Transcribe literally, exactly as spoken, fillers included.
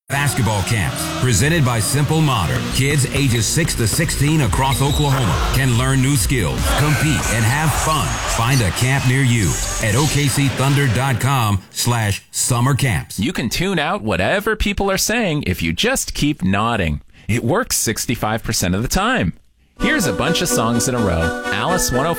Basketball camps presented by Simple Modern. Kids ages six to sixteen across Oklahoma can learn new skills, compete, and have fun. Find a camp near you at O K C Thunder dot com slash summer camps. You can tune out whatever people are saying if you just keep nodding. It works sixty-five percent of the time. Here's a bunch of songs in a row. Alice one oh